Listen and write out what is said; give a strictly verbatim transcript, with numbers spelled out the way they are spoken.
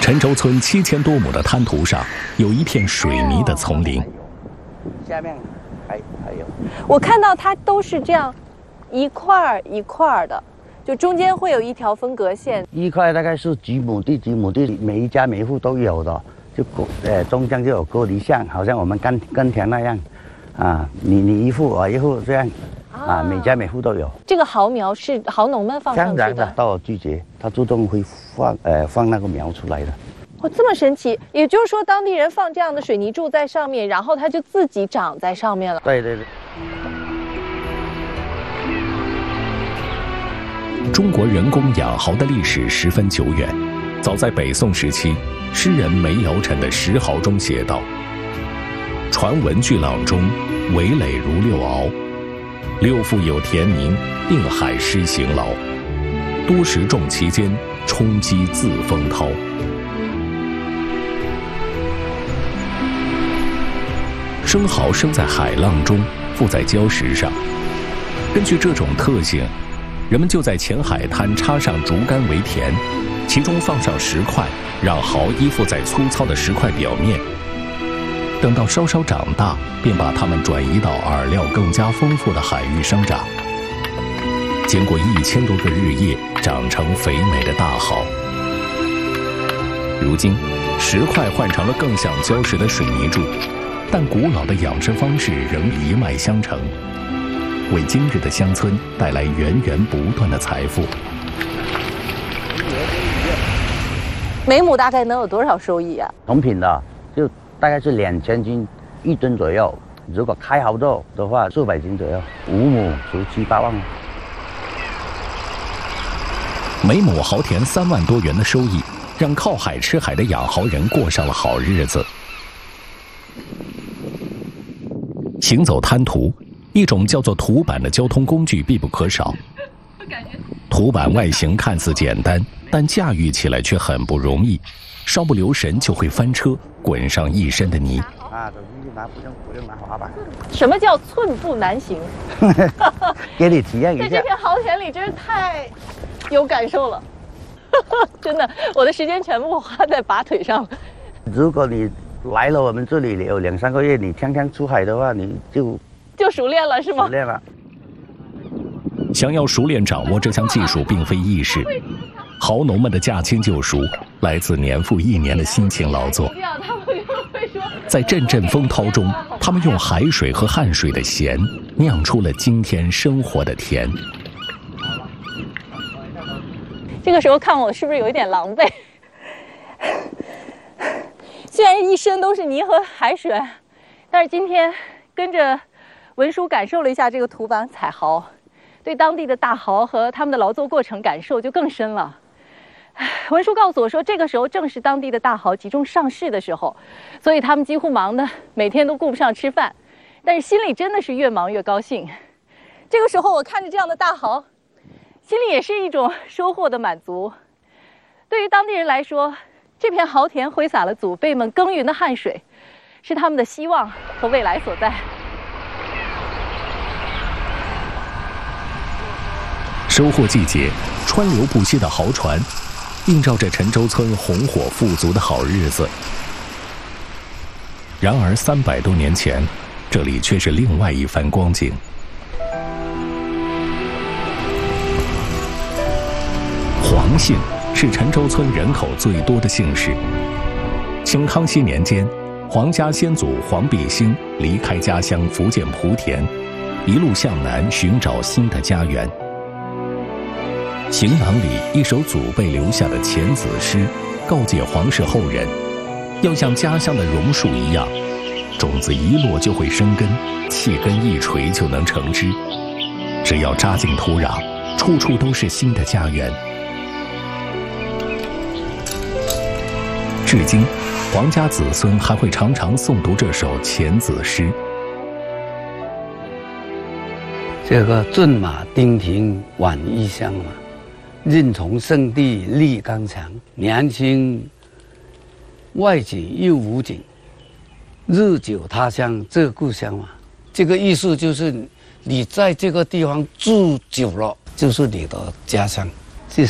陈州村七千多亩的滩涂上，有一片水泥的丛林。 下面还还有， 我看到它都是这样，一块儿一块儿的，就中间会有一条分隔线。 一块大概是几亩地几亩地，每一家每一户都有的，就呃中间就有隔离线，好像我们耕耕田那样，啊，你你一户我一户这样。啊，每家每户都有。 这个蚝苗是蚝农们放上去的。 当然的，到了季节，它自动会放呃放那个苗出来的。 哦，这么神奇！也就是说，当地人放这样的水泥柱在上面，然后它就自己长在上面了。 对对对。 中国人工养蚝的历史十分久远，早在北宋时期，诗人梅尧臣的《石蚝》中写道：“传闻巨浪中，围垒如六鳌。六腹有田民，定海施行劳。多时众其间，冲击自风涛。”生蚝生在海浪中，附在礁石上。根据这种特性，人们就在浅海滩插上竹竿为田，其中放上石块，让蚝依附在粗糙的石块表面。等到稍稍长大，便把它们转移到饵料更加丰富的海域生长。经过一千多个日夜，长成肥美的大蚝。如今，石块换成了更像礁石的水泥柱，但古老的养殖方式仍一脉相承，为今日的乡村带来源源不断的财富。 每亩大概能有多少收益啊？ 同品的就大概是两千斤一吨左右，如果开蚝肉的话，数百斤左右，五亩十七八万。 每亩蚝田三万多元的收益，让靠海吃海的养蚝人过上了好日子。行走滩涂，一种叫做土板的交通工具必不可少。土板外形看似简单，但驾驭起来却很不容易，稍不留神就会翻车，滚上一身的泥。 啊，手机拿不用不用拿滑板。 什么叫寸步难行？ 给你体验一下。 在这片蚝田里真是太有感受了，真的，我的时间全部花在拔腿上了。 如果你来了我们这里有两三个月，你天天出海的话，你就就熟练了，是吗？ 熟练了。 想要熟练掌握这项技术并非易事，蚝农们的驾轻就熟，来自年复一年的辛勤劳作。在阵阵风涛中，他们用海水和汗水的咸，酿出了今天生活的甜。 这个时候看我是不是有一点狼狈？虽然一身都是泥和海水，但是今天跟着文书感受了一下这个土板采蚝，对当地的大蚝和他们的劳作过程感受就更深了。文书告诉我说，这个时候正是当地的大蚝集中上市的时候，所以他们几乎忙得每天都顾不上吃饭，但是心里真的是越忙越高兴。这个时候我看着这样的大蚝，心里也是一种收获的满足。对于当地人来说，这片蚝田挥洒了祖辈们耕耘的汗水，是他们的希望和未来所在。 收获季节，川流不息的蚝船，映照着陈州村红火富足的好日子。然而三百多年前，这里却是另外一番光景。黄姓是陈州村人口最多的姓氏。清康熙年间，黄家先祖黄必兴离开家乡福建莆田，一路向南寻找新的家园。行囊里一首祖辈留下的遣子诗，告诫黄氏后人，要像家乡的榕树一样，种子一落就会生根，气根一垂就能成枝。只要扎进土壤，处处都是新的家园。至今，黄家子孙还会常常诵读这首遣子诗。 这个骏马丁庭晚异乡嘛，任从圣地立刚强，年轻外景又无景，日久他乡这故乡嘛。这个意思就是，你在这个地方住久了，就是你的家乡。